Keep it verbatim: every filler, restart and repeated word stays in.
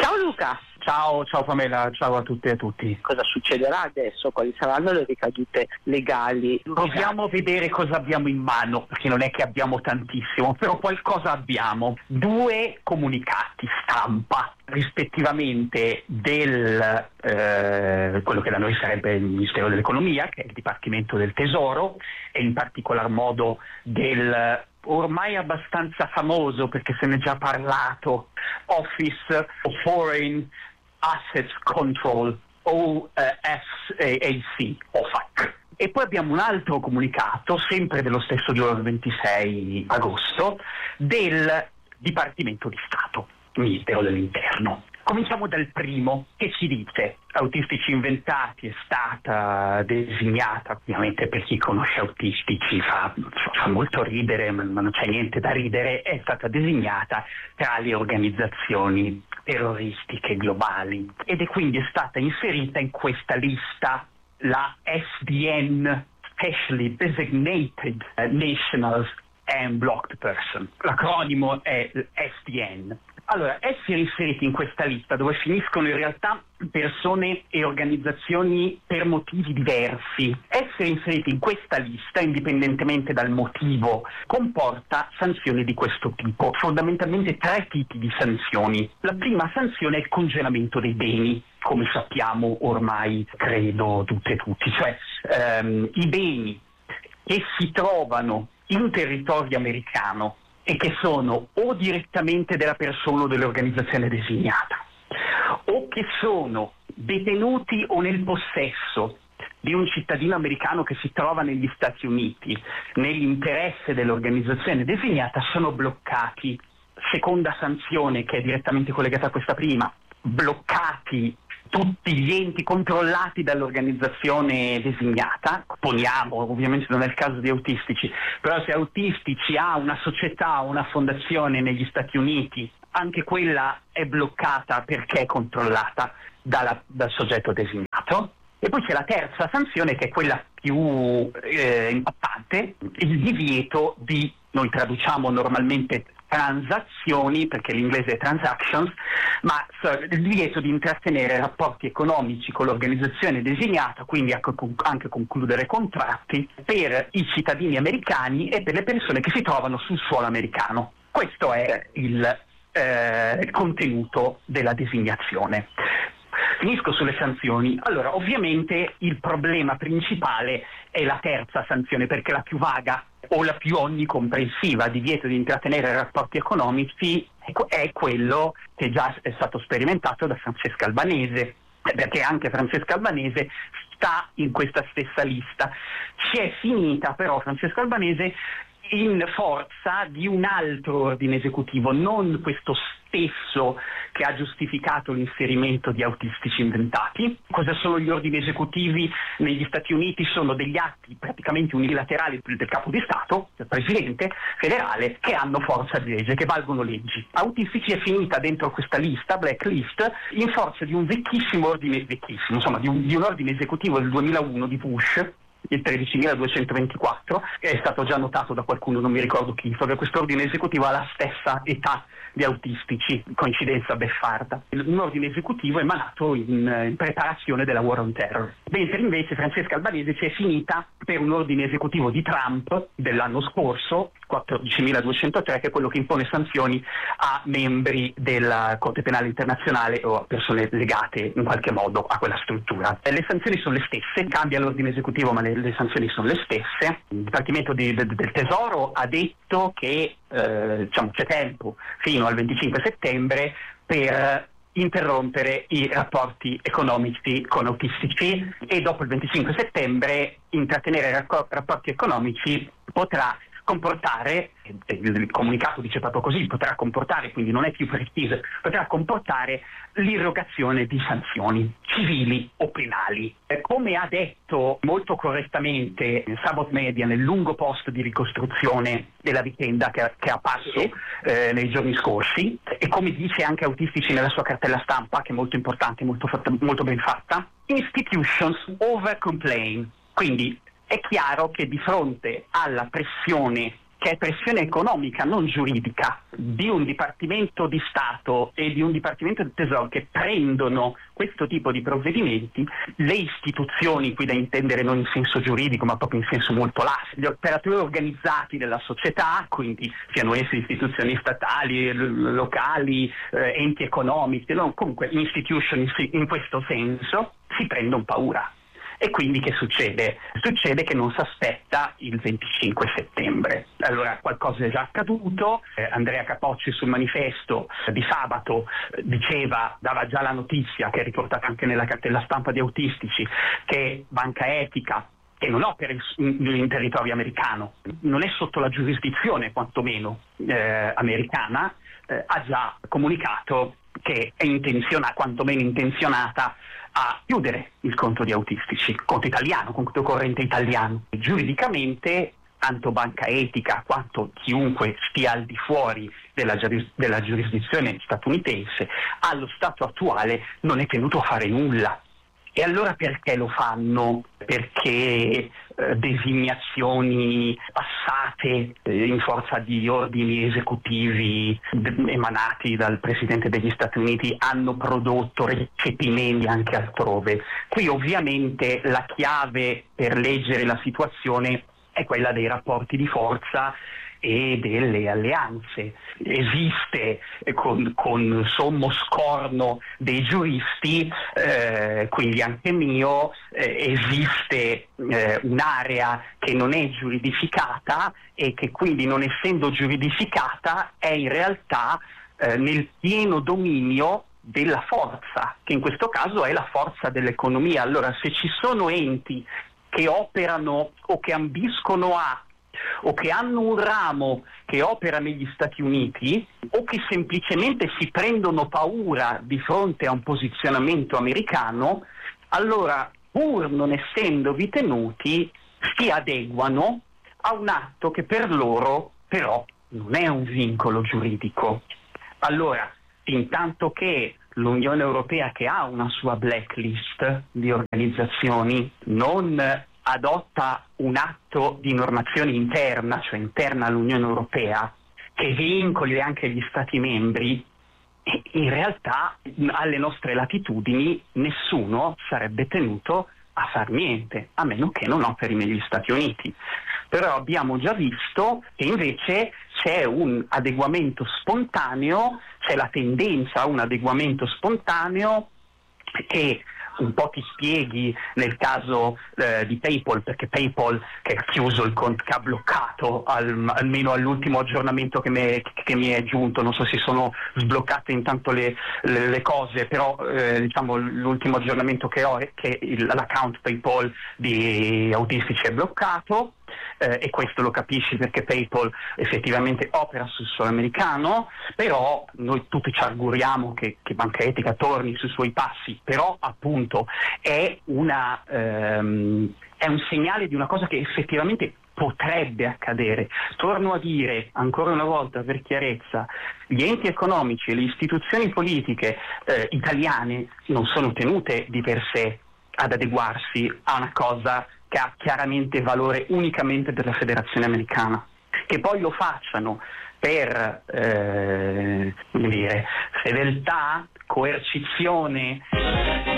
Ciao Luca. Ciao, ciao Pamela, ciao a tutte e a tutti. Cosa succederà adesso? Quali saranno le ricadute legali? Proviamo a vedere cosa abbiamo in mano, perché non è che abbiamo tantissimo, però qualcosa abbiamo. Due comunicati stampa, rispettivamente del eh, quello che da noi sarebbe il Ministero dell'Economia, che è il Dipartimento del Tesoro, e in particolar modo del ormai abbastanza famoso, perché se ne è già parlato, Office of Foreign Assets Control, O F A C, O F A C. E poi abbiamo un altro comunicato, sempre dello stesso giorno, ventisei agosto, del Dipartimento di Stato, Ministero dell'Interno. Cominciamo dal primo, che ci dice: Autistici Inventati è stata designata, ovviamente per chi conosce Autistici fa, fa molto ridere, ma non c'è niente da ridere, è stata designata tra le organizzazioni terroristiche globali ed è quindi stata inserita in questa lista la S D N, Specially Designated Nationals and Blocked Person. L'acronimo è S D N. Allora, essere inseriti in questa lista, dove finiscono in realtà persone e organizzazioni per motivi diversi, essere inseriti in questa lista, indipendentemente dal motivo, comporta sanzioni di questo tipo. Fondamentalmente tre tipi di sanzioni. La prima sanzione è il congelamento dei beni, come sappiamo ormai, credo tutte e tutti, cioè ehm, i beni che si trovano in territorio americano e che sono o direttamente della persona o dell'organizzazione designata, o che sono detenuti o nel possesso di un cittadino americano che si trova negli Stati Uniti nell'interesse dell'organizzazione designata, sono bloccati. Seconda sanzione, che è direttamente collegata a questa prima: bloccati tutti gli enti controllati dall'organizzazione designata. Poniamo, ovviamente non è il caso di Autistici, però se Autistici ha una società o una fondazione negli Stati Uniti, anche quella è bloccata perché è controllata dalla, dal soggetto designato. E poi c'è la terza sanzione, che è quella più eh, impattante, il divieto di, noi traduciamo normalmente transazioni, perché l'inglese è transactions, ma il divieto di intrattenere rapporti economici con l'organizzazione designata, quindi anche concludere contratti per i cittadini americani e per le persone che si trovano sul suolo americano. Questo è il, eh, il contenuto della designazione. Finisco sulle sanzioni. Allora, ovviamente il problema principale è la terza sanzione, perché è la più vaga o la più onnicomprensiva. Divieto di intrattenere rapporti economici è quello che già è stato sperimentato da Francesca Albanese, perché anche Francesca Albanese sta in questa stessa lista. Ci è finita però Francesca Albanese in forza di un altro ordine esecutivo, non questo stesso che ha giustificato l'inserimento di Autistici Inventati. Cosa sono gli ordini esecutivi negli Stati Uniti? Sono degli atti praticamente unilaterali del capo di Stato, del presidente federale, che hanno forza di legge, che valgono leggi. Autistici è finita dentro questa lista, blacklist, in forza di un vecchissimo ordine, vecchissimo, insomma, di un, di un ordine esecutivo del duemilauno di Bush, il tredicimiladuecentoventiquattro, che è stato già notato da qualcuno, non mi ricordo chi, perché questo ordine esecutivo ha la stessa età di Autistici, coincidenza beffarda. Un ordine esecutivo emanato in, in preparazione della War on Terror. Mentre invece Francesca Albanese ci è finita per un ordine esecutivo di Trump dell'anno scorso, quattordicimiladuecentotre, che è quello che impone sanzioni a membri della Corte Penale Internazionale o a persone legate in qualche modo a quella struttura. Le sanzioni sono le stesse, cambia l'ordine esecutivo, ma le, le sanzioni sono le stesse. Il Dipartimento di, de, del Tesoro ha detto che eh, diciamo, c'è tempo fino al venticinque settembre per interrompere i rapporti economici con Autistici, e dopo il venticinque settembre intrattenere rapporti economici potrà comportare, il comunicato dice proprio così, potrà comportare, quindi non è più preciso, potrà comportare l'irrogazione di sanzioni civili o penali. Come ha detto molto correttamente Sabot Media nel lungo post di ricostruzione della vicenda che, che ha apparso eh, nei giorni scorsi, e come dice anche Autistici nella sua cartella stampa, che è molto importante, molto, fatta, molto ben fatta, institutions over complain. Quindi è chiaro che di fronte alla pressione che è pressione economica, non giuridica, di un Dipartimento di Stato e di un Dipartimento del Tesoro che prendono questo tipo di provvedimenti, le istituzioni, qui da intendere non in senso giuridico ma proprio in senso molto lasso, gli operatori organizzati della società, quindi siano essi istituzioni statali, locali, eh, enti economici, no? Comunque institution in questo senso, si prendono paura. E quindi che succede? Succede che non si aspetta il venticinque settembre. Allora qualcosa è già accaduto, eh, Andrea Capocci sul manifesto eh, di sabato eh, diceva, dava già la notizia, che è riportata anche nella cartella stampa di Autistici, che Banca Etica, che non opera in, in territorio americano, non è sotto la giurisdizione quantomeno eh, americana, eh, ha già comunicato che è intenzionata, quantomeno intenzionata, a chiudere il conto di Autistici, conto italiano, conto corrente italiano. Giuridicamente, tanto Banca Etica quanto chiunque stia al di fuori della, della giurisdizione statunitense, allo stato attuale non è tenuto a fare nulla. E allora perché lo fanno? Perché eh, designazioni passate eh, in forza di ordini esecutivi d- emanati dal Presidente degli Stati Uniti hanno prodotto recepimenti anche altrove. Qui ovviamente la chiave per leggere la situazione è quella dei rapporti di forza e delle alleanze. Esiste eh, con, con sommo scorno dei giuristi, eh, quindi anche mio, eh, esiste eh, un'area che non è giuridificata e che quindi, non essendo giuridificata, è in realtà eh, nel pieno dominio della forza, che in questo caso è la forza dell'economia. Allora, se ci sono enti che operano o che ambiscono a o che hanno un ramo che opera negli Stati Uniti o che semplicemente si prendono paura di fronte a un posizionamento americano, allora, pur non essendovi tenuti, si adeguano a un atto che per loro però non è un vincolo giuridico. Allora, intanto che l'Unione Europea, che ha una sua blacklist di organizzazioni, non adotta un atto di normazione interna, cioè interna all'Unione Europea, che vincoli anche gli Stati membri, in realtà alle nostre latitudini nessuno sarebbe tenuto a far niente, a meno che non operi negli Stati Uniti. Però abbiamo già visto che invece c'è un adeguamento spontaneo, c'è la tendenza a un adeguamento spontaneo che un po' ti spieghi nel caso eh, di PayPal, perché PayPal, che ha chiuso il conto, che ha bloccato al, almeno all'ultimo aggiornamento che mi, che mi è giunto, non so se sono sbloccate intanto le, le, le cose, però eh, diciamo l'ultimo aggiornamento che ho è che il, l'account PayPal di Autistici è bloccato. Eh, e questo lo capisci perché PayPal effettivamente opera sul suolo americano, però noi tutti ci auguriamo che, che Banca Etica torni sui suoi passi, però appunto è, una, ehm, è un segnale di una cosa che effettivamente potrebbe accadere. Torno a dire ancora una volta per chiarezza, gli enti economici e le istituzioni politiche eh, italiane non sono tenute di per sé ad adeguarsi a una cosa che ha chiaramente valore unicamente della Federazione Americana. Che poi lo facciano per eh, come dire, fedeltà, coercizione